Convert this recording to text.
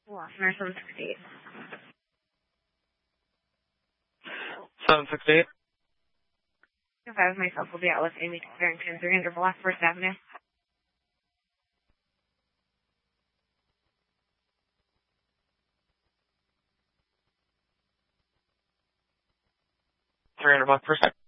Wassner 768. 768. If I was myself, will be out with Amy Farrington, 300 Block, First Avenue. 300 bucks per second.